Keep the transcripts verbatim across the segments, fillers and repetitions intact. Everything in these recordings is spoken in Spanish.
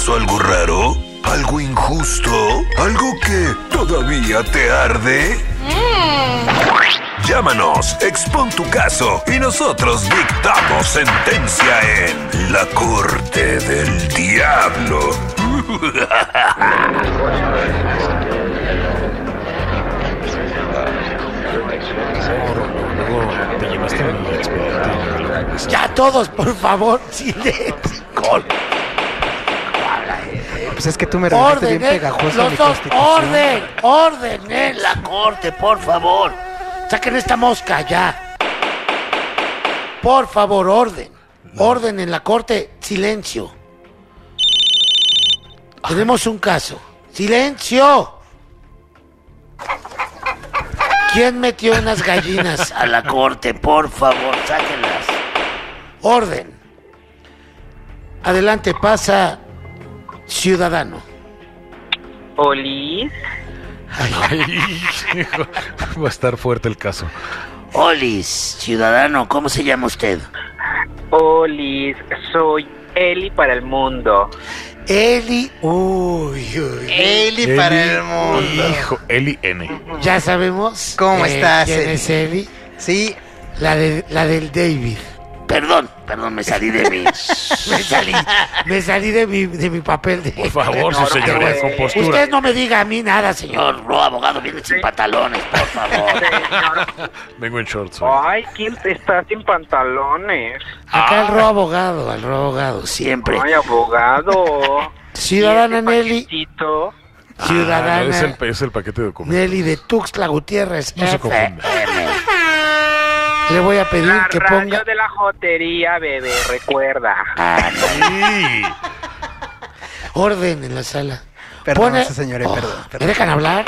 pasó algo raro? ¿Algo injusto? ¿Algo que todavía te arde? Mm. Llámanos, expon tu caso y nosotros dictamos sentencia en La Corte del Diablo. Ya todos, por favor, silencio. Pues es que tú me regresaste bien pegajoso. Los dos, orden, orden en la corte, por favor. Saquen esta mosca ya. Por favor, orden. Orden en la corte, silencio. Tenemos un caso. ¡Silencio! ¿Quién metió unas gallinas a la corte? Por favor, sáquenlas. Orden. Adelante, pasa, ciudadano. ¿Olis? Ay, hijo, va a estar fuerte el caso. Olis, ciudadano, ¿cómo se llama usted? Olis, soy Eli para el mundo. Eli, uy, uy. Eli, Eli para el mundo. Hijo, Eli N. Ya sabemos. ¿Cómo eh, estás, ¿Quién Eli? es Eli? Sí. La, de, la del David. Perdón, perdón, me salí de mi... me salí, me salí de mi, de mi papel de... Por favor, su señor, con postura. Usted no me diga a mí nada, señor. No, abogado, viene sin pantalones, por favor. Vengo en shorts hoy. Ay, ¿quién está sin pantalones? Acá el ro abogado, el ro abogado, siempre. Ay, abogado. Ciudadana Nelly. Paquetito? Ciudadana Ah, no, es, el, es el paquete de documentos. Nelly de Tuxtla Gutiérrez. No se confunda. Le voy a pedir La que radio ponga... de la jotería, bebé, recuerda. Ah, Sí. orden en la sala. Perdón, Pone- señores, Oh, perdón, ¿Me perdón. dejan hablar?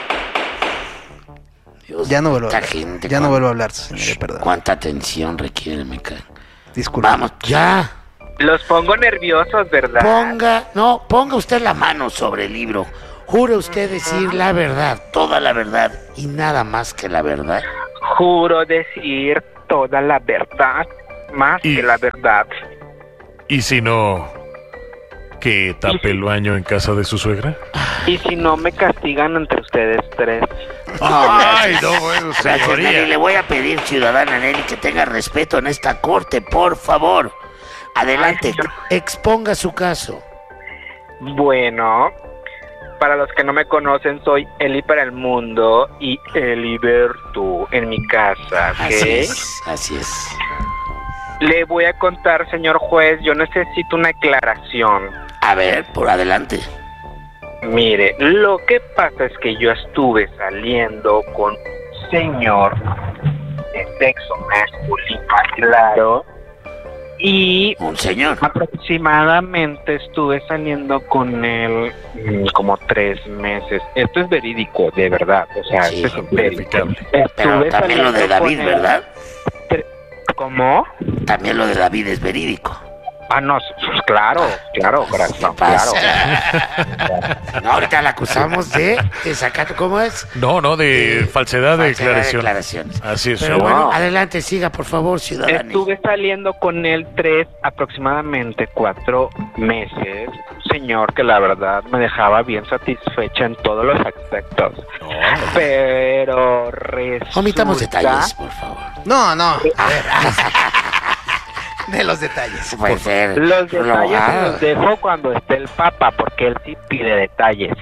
Dios, Ya no vuelvo a cuánta hablar. gente, Ya no cuán- vuelvo a hablar, señores, perdón. Cuánta atención requiere, me cae. Disculpa. Vamos, ya. Los pongo nerviosos, ¿verdad? Ponga, no, ponga usted la mano sobre el libro. Jure usted decir la verdad, toda la verdad y nada más que la verdad. Juro decir toda la verdad, más Y- que la verdad. Y si no, que tape el baño en casa de su suegra. Y si no me castigan entre ustedes tres. Ay, no, bueno, Gracias, Nelly. Le señoría. voy a pedir, ciudadana Nelly, que tenga respeto en esta corte, por favor. Adelante, Ay, señor. exponga su caso. Bueno, para los que no me conocen, soy Eli para el mundo y Eliberto en mi casa, ¿ok? Así es, así es. Le voy a contar, señor juez, yo necesito una aclaración. A ver, por adelante. Mire, lo que pasa es que yo estuve saliendo con un señor de sexo masculino, claro, y Un señor. aproximadamente estuve saliendo con él mm, como tres meses. Esto es verídico, de verdad, o sea, Sí, esto es verídico. verificable. Pero Estuve también lo de saliendo David, con él ¿verdad? tre- ¿Cómo? También lo de David es verídico. Ah, no, pues claro, claro, gracias, ¿Qué no, claro. pasa? No, ahorita la acusamos de, de sacar, ¿cómo es? No, no, de falsedad de Falsedad de declaración. declaraciones. Así es. Pero señor. bueno, adelante, siga, por favor, ciudadano. Estuve saliendo con él tres, aproximadamente cuatro meses. Señor que la verdad me dejaba bien satisfecha en todos los aspectos. No, Pero resulta... Omitamos detalles, por favor. No, no. A ver. De los detalles. Puede ser. Los detalles se abogado. los dejo cuando esté el Papa, porque él sí pide detalles.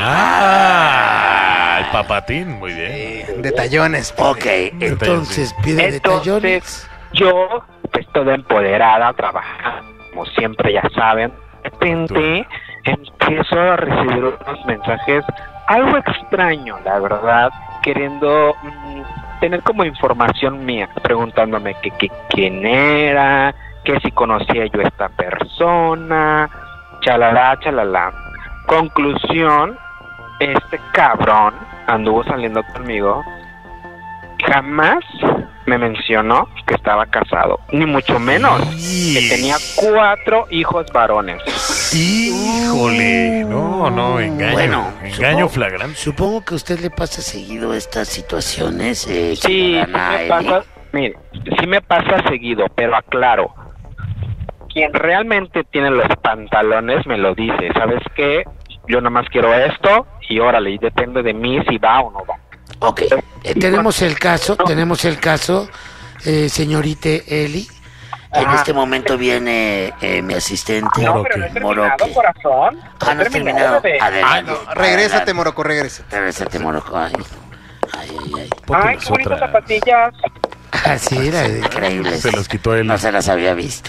Ah, el papatín, muy bien. Eh, detallones. Ok, entonces pide Entonces, detallones. yo, pues toda empoderada, trabajando, como siempre ya saben, de repente empiezo a recibir unos mensajes algo extraño, la verdad, queriendo mm, tener como información mía, preguntándome que, que quién era, que si conocía yo a esta persona, chalala, chalala. Conclusión, este cabrón anduvo saliendo conmigo, jamás me mencionó que estaba casado, ni mucho menos que tenía cuatro hijos varones. Híjole, no, no, engaño, Bueno, engaño supongo- flagrante. Supongo que a usted le pasa seguido estas situaciones, eh, Sí, sí ciudadana me Eli. pasa, mire, sí me pasa seguido, pero aclaro, quien realmente tiene los pantalones me lo dice. ¿Sabes qué? Yo nada más quiero esto y órale, y depende de mí si va o no va. Ok, eh, tenemos el caso, tenemos el caso, eh, señorita Eli. En Ajá. este momento viene eh, mi asistente, No, pero no he terminado, Moroque. corazón. Ah, no has terminado. bebé. Adelante. Ah, no, regrésate, Moroco, regrésate. Regrésate, Moroco. Ay, ay, ay. ay. Ponte Ay, las qué bonitas otras. zapatillas. Así era, increíble. Se las quitó él. No se las había visto.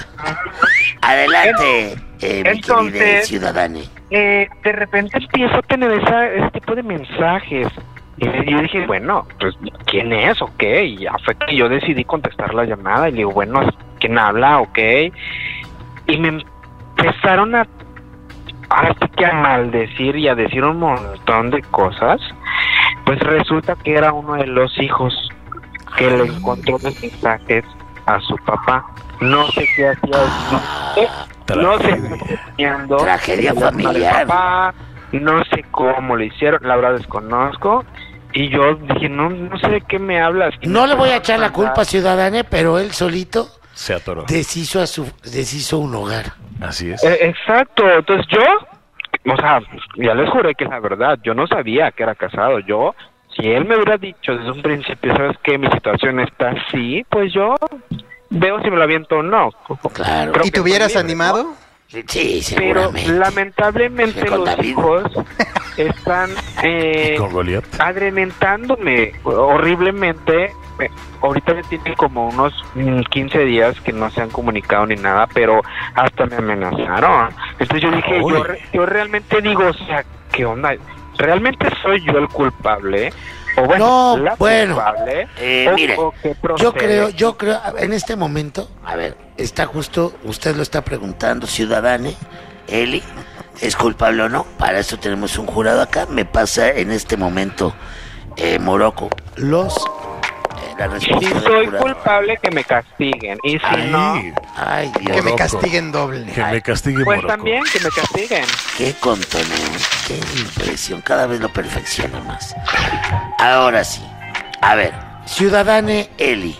Adelante, eh, mi Entonces- querida ciudadana. Eh, de repente empiezo a tener esa, ese tipo de mensajes. Y yo dije, bueno, pues, ¿quién es o qué? Y ya fue que yo decidí contestar la llamada. Y le digo, bueno, ¿quién habla o qué? Y me empezaron a, ahora sí que a maldecir y a decir un montón de cosas. Pues resulta que era uno de los hijos que le encontró los mensajes a su papá. No sé qué hacía. No sé qué haciendo. Tragedia familiar. Papá, no sé cómo lo hicieron, la verdad desconozco. Y yo dije, no, no sé de qué me hablas. Y No me le voy a empezaron echar la mandar- culpa, ciudadana, pero él solito Se atoró. deshizo a su deshizo un hogar. Así es. Eh, exacto, entonces yo, o sea, ya les juré que es la verdad, yo no sabía que era casado, yo, si él me hubiera dicho desde un principio, ¿sabes qué? Mi situación está así, pues yo veo si me lo aviento o no. Claro. Creo ¿Y que te hubieras soy libre, ¿no? Sí, animado? Pero seguramente. lamentablemente Con los David. hijos están eh, Con Goliat. adrementándome horriblemente. Eh, ahorita ya tiene como unos mm, quince días que no se han comunicado ni nada, pero hasta me amenazaron. Entonces yo dije, Uy. yo, re- yo realmente digo, o sea, ¿qué onda? ¿Realmente soy yo el culpable? O bueno, No, la bueno, culpable, eh, o- mire, o qué Yo procede. creo, yo creo, en este momento, a ver, está justo, usted lo está preguntando, ciudadana, Eli, ¿es culpable o no? Para eso tenemos un jurado acá. Me pasa en este momento, eh, Moroco, los, eh, la Si respuesta del soy jurado. culpable, que me castiguen. Y si no, Ay, Ay, Que Dios, me Moroco. castiguen doble. que me castigue pues Moroco. también que me castiguen. qué contoneo, qué impresión, cada vez lo perfecciona más. Ahora sí, a ver, ciudadana Eli,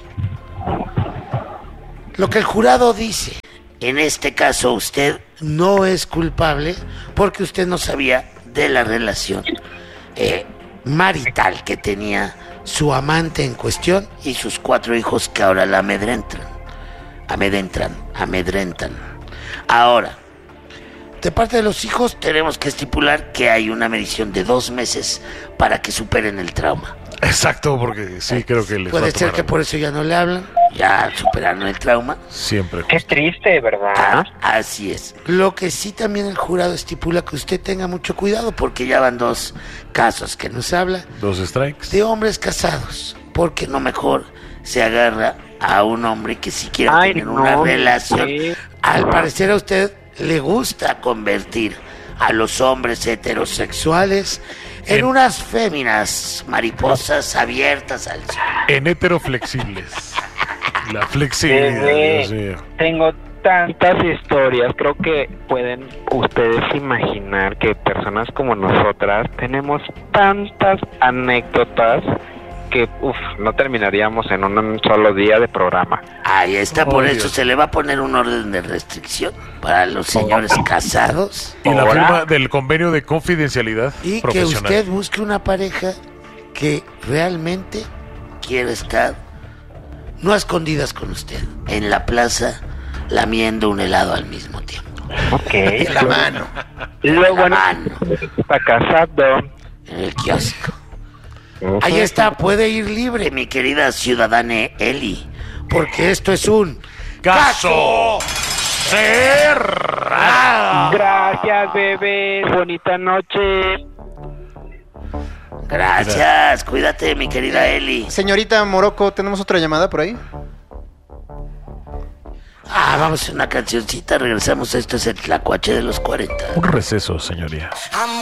lo que el jurado dice, en este caso usted no es culpable porque usted no sabía de la relación eh, marital que tenía su amante en cuestión y sus cuatro hijos que ahora la amedrentan, amedrentan, amedrentan. Ahora, de parte de los hijos tenemos que estipular que hay una medición de dos meses para que superen el trauma. Exacto, porque sí creo que les va Puede a ser tomar que por eso ya no le hablan, ya superaron el trauma. siempre. Qué triste, ¿verdad? Ah, así es. Lo que sí también el jurado estipula que usted tenga mucho cuidado porque ya van dos casos que nos habla Dos strikes. de hombres casados, porque no mejor se agarra a un hombre que si quiere Ay, tener no, una relación. sí. Al parecer a usted le gusta convertir a los hombres heterosexuales en En- unas féminas mariposas abiertas al sol. En heteroflexibles. La flexibilidad, Bebé, Dios mío. tengo tantas historias, creo que pueden ustedes imaginar que personas como nosotras tenemos tantas anécdotas que uf, no terminaríamos en un solo día de programa. Ahí está, Oh, por Dios. eso se le va a poner un orden de restricción para los señores casados Y la Ahora- firma del convenio de confidencialidad y que profesional. usted busque una pareja que realmente quiera estar no a escondidas con usted, en la plaza lamiendo un helado al mismo tiempo. Ok. La mano. Lo bueno mano. está casado. En el kiosco. Ahí está, puede ir libre, mi querida ciudadana Eli, porque esto es un ¡Caso cerrado! Gracias, bebés. Bonita noche. Gracias, cuídate, mi querida Eli. Señorita Moroco, ¿tenemos otra llamada por ahí? Ah, vamos a una cancioncita, regresamos. Esto es el Tlacuache de los cuarenta. Un receso, señoría. I'm